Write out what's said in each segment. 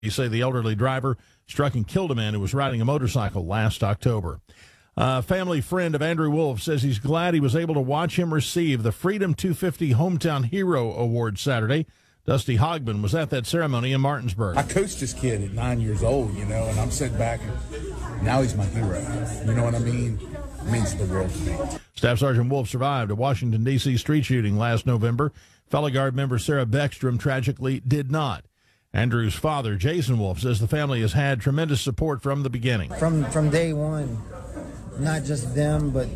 say the elderly driver struck and killed a man who was riding a motorcycle last October. A family friend of Andrew Wolf says he's glad he was able to watch him receive the Freedom 250 Hometown Hero Award Saturday. Dusty Hogman was at that ceremony in Martinsburg. I coached this kid at 9 years old, and I'm sitting back, and now he's my hero. You know what I mean? It means the world to me. Staff Sergeant Wolf survived a Washington, D.C. street shooting last November. Fellow Guard member Sarah Beckstrom tragically did not. Andrew's father, Jason Wolf, says the family has had tremendous support from the beginning. From day one, not just them, but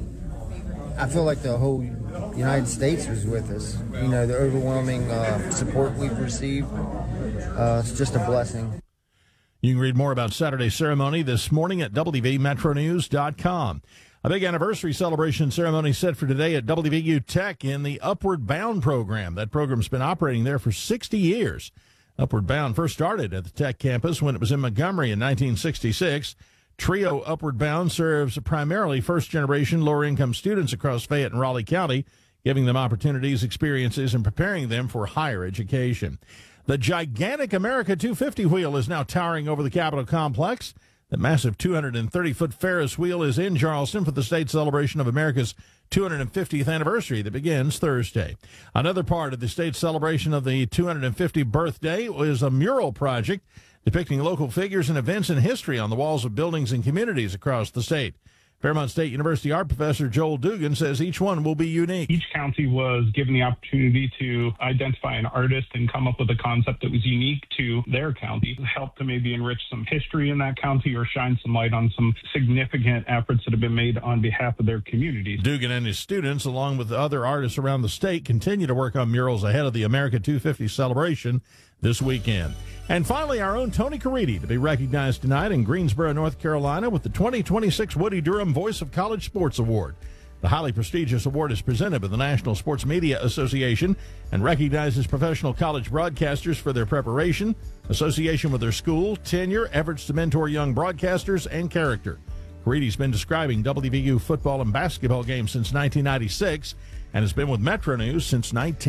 I feel like the whole United States was with us. The overwhelming support we've received, it's just a blessing. You can read more about Saturday's ceremony this morning at WVMetroNews.com. A big anniversary celebration ceremony set for today at WVU Tech in the Upward Bound program. That program's been operating there for 60 years. Upward Bound first started at the Tech campus when it was in Montgomery in 1966. Trio Upward Bound serves primarily first-generation lower-income students across Fayette and Raleigh County, giving them opportunities, experiences, and preparing them for higher education. The gigantic America 250 wheel is now towering over the Capitol complex. The massive 230-foot Ferris wheel is in Charleston for the state celebration of America's 250th anniversary that begins Thursday. Another part of the state celebration of the 250th birthday is a mural project depicting local figures and events in history on the walls of buildings and communities across the state. Fairmont State University art professor Joel Dugan says each one will be unique. Each county was given the opportunity to identify an artist and come up with a concept that was unique to their county, help to maybe enrich some history in that county or shine some light on some significant efforts that have been made on behalf of their communities. Dugan and his students, along with other artists around the state, continue to work on murals ahead of the America 250 celebration this weekend. And finally, our own Tony Caridi to be recognized tonight in Greensboro, North Carolina with the 2026 Woody Durham Voice of College Sports Award. The highly prestigious award is presented by the National Sports Media Association and recognizes professional college broadcasters for their preparation, association with their school, tenure, efforts to mentor young broadcasters, and character. Caridi's been describing WVU football and basketball games since 1996 and has been with Metro News since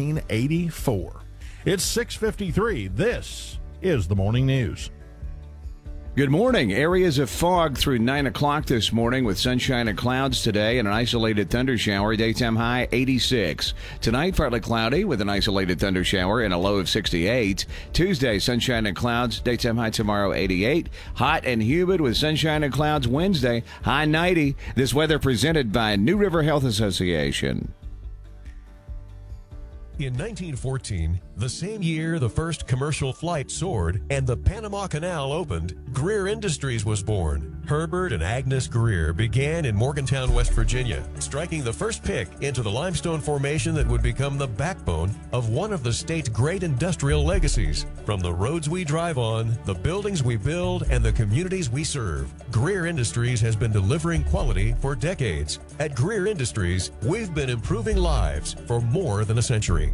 1984. It's 6:53. This is the Morning News. Good morning. Areas of fog through 9 o'clock this morning with sunshine and clouds today and an isolated thunder shower. Daytime high 86. Tonight, partly cloudy with an isolated thunder shower and a low of 68. Tuesday, sunshine and clouds. Daytime high tomorrow 88. Hot and humid with sunshine and clouds Wednesday. High 90. This weather presented by New River Health Association. In 1914, the same year the first commercial flight soared and the Panama Canal opened, Greer Industries was born. Herbert and Agnes Greer began in Morgantown, West Virginia, striking the first pick into the limestone formation that would become the backbone of one of the state's great industrial legacies. From the roads we drive on, the buildings we build, and the communities we serve, Greer Industries has been delivering quality for decades. At Greer Industries, we've been improving lives for more than a century.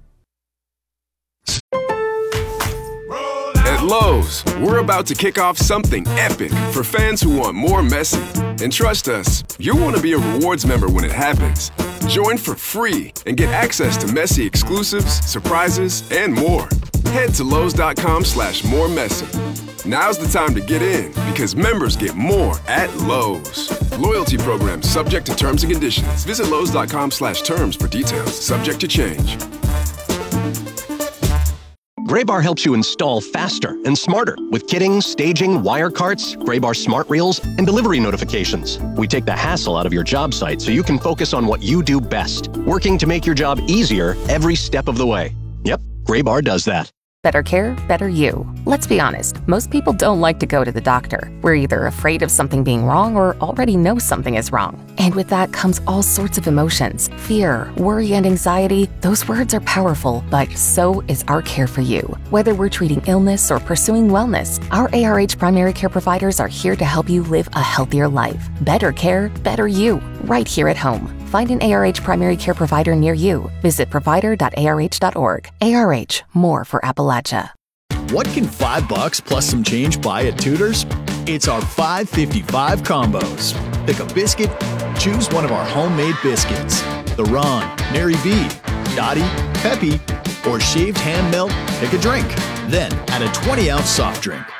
At Lowe's, we're about to kick off something epic for fans who want more Messi. And trust us, you'll want to be a rewards member when it happens. Join for free and get access to Messi exclusives, surprises, and more. Head to Lowe's.com/more Messi. Now's the time to get in because members get more at Lowe's. Loyalty program subject to terms and conditions. Visit Lowe's.com/terms for details. Subject to change. Graybar helps you install faster and smarter with kitting, staging, wire carts, Graybar smart reels, and delivery notifications. We take the hassle out of your job site so you can focus on what you do best, working to make your job easier every step of the way. Yep, Graybar does that. Better care, better you. Let's be honest, most people don't like to go to the doctor. We're either afraid of something being wrong or already know something is wrong. And with that comes all sorts of emotions. Fear, worry, and anxiety. Those words are powerful, but so is our care for you. Whether we're treating illness or pursuing wellness, our ARH primary care providers are here to help you live a healthier life. Better care, better you. Right here at home. Find an ARH primary care provider near you. Visit provider.arh.org. ARH, more for Appalachia. What can $5 plus some change buy at Tudor's? It's our $5.55 combos. Pick a biscuit, choose one of our homemade biscuits. The Ron, Nary B, Dottie, Peppy, or shaved ham melt, pick a drink. Then add a 20-ounce soft drink.